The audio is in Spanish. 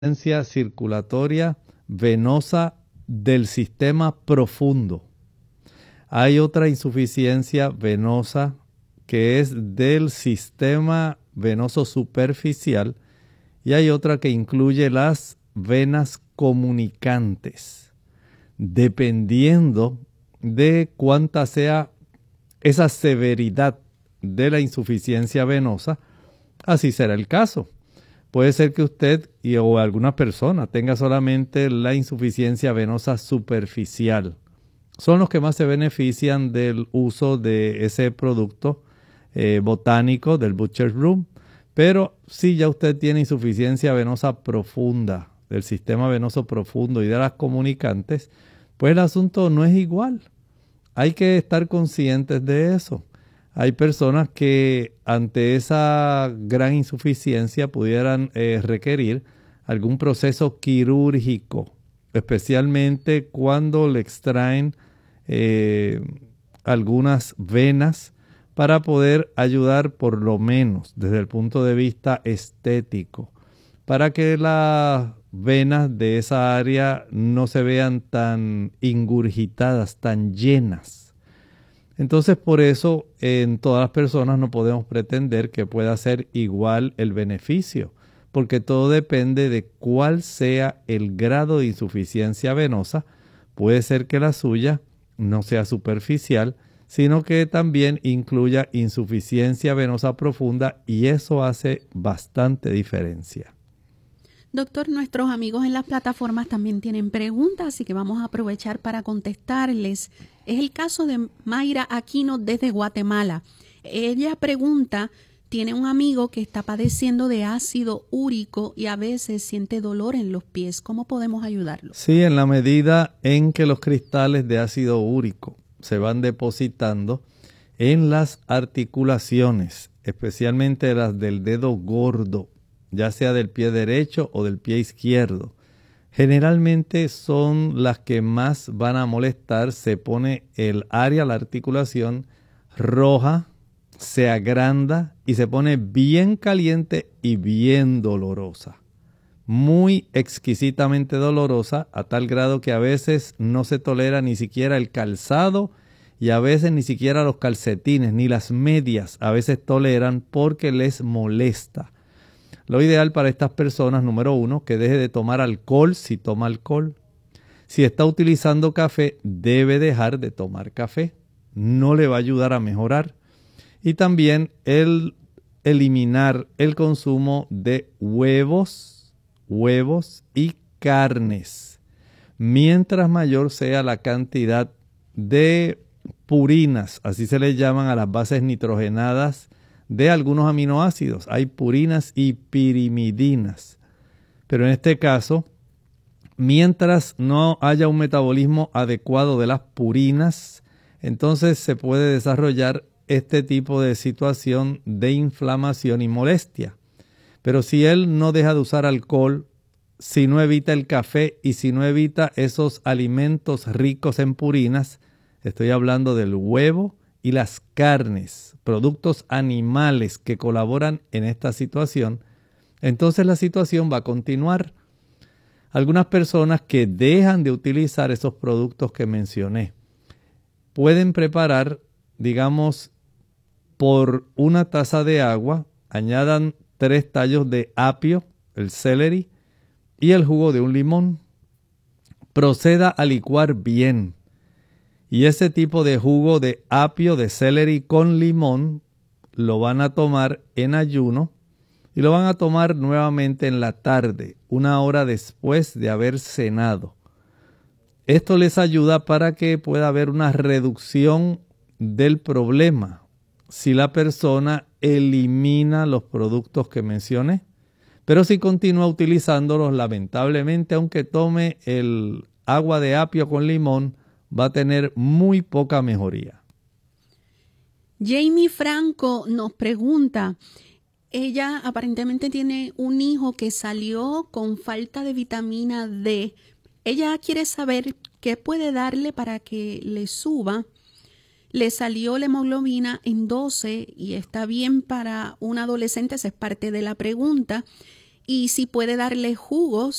insuficiencia circulatoria venosa del sistema profundo. Hay otra insuficiencia venosa que es del sistema venoso superficial y hay otra que incluye las venas comunicantes. Dependiendo de cuánta sea esa severidad de la insuficiencia venosa, así será el caso. Puede ser que usted o alguna persona tenga solamente la insuficiencia venosa superficial. Son los que más se benefician del uso de ese producto botánico del Butcher's Room. Pero si ya usted tiene insuficiencia venosa profunda, del sistema venoso profundo y de las comunicantes, pues el asunto no es igual. Hay que estar conscientes de eso. Hay personas que ante esa gran insuficiencia pudieran requerir algún proceso quirúrgico, especialmente cuando le extraen algunas venas para poder ayudar por lo menos desde el punto de vista estético, para que las venas de esa área no se vean tan ingurgitadas, tan llenas. Entonces, por eso, en todas las personas no podemos pretender que pueda ser igual el beneficio, porque todo depende de cuál sea el grado de insuficiencia venosa. Puede ser que la suya no sea superficial, sino que también incluya insuficiencia venosa profunda y eso hace bastante diferencia. Doctor, nuestros amigos en las plataformas también tienen preguntas, así que vamos a aprovechar para contestarles. Es el caso de Mayra Aquino desde Guatemala. Ella pregunta, tiene un amigo que está padeciendo de ácido úrico y a veces siente dolor en los pies. ¿Cómo podemos ayudarlo? Sí, en la medida en que los cristales de ácido úrico se van depositando en las articulaciones, especialmente las del dedo gordo, ya sea del pie derecho o del pie izquierdo. Generalmente son las que más van a molestar. Se pone el área, la articulación roja, se agranda y se pone bien caliente y bien dolorosa. Muy exquisitamente dolorosa, a tal grado que a veces no se tolera ni siquiera el calzado y a veces ni siquiera los calcetines ni las medias a veces toleran porque les molesta. Lo ideal para estas personas, número uno, que deje de tomar alcohol si toma alcohol. Si está utilizando café, debe dejar de tomar café. No le va a ayudar a mejorar. Y también el eliminar el consumo de huevos y carnes. Mientras mayor sea la cantidad de purinas, así se le llaman a las bases nitrogenadas de algunos aminoácidos. Hay purinas y pirimidinas. Pero en este caso, mientras no haya un metabolismo adecuado de las purinas, entonces se puede desarrollar este tipo de situación de inflamación y molestia. Pero si él no deja de usar alcohol, si no evita el café y si no evita esos alimentos ricos en purinas, estoy hablando del huevo y las carnes, productos animales que colaboran en esta situación, entonces la situación va a continuar. Algunas personas que dejan de utilizar esos productos que mencioné pueden preparar, digamos, por una taza de agua, añadan 3 tallos de apio, el celery y el jugo de un limón. Proceda a licuar bien. Y ese tipo de jugo de apio, de celery con limón, lo van a tomar en ayuno y lo van a tomar nuevamente en la tarde, 1 hora después de haber cenado. Esto les ayuda para que pueda haber una reducción del problema si la persona elimina los productos que mencioné. Pero si continúa utilizándolos, lamentablemente, aunque tome el agua de apio con limón, va a tener muy poca mejoría. Jamie Franco nos pregunta, ella aparentemente tiene un hijo que salió con falta de vitamina D. Ella quiere saber qué puede darle para que le suba. Le salió la hemoglobina en 12 y está bien para un adolescente, esa es parte de la pregunta. y si puede darle jugos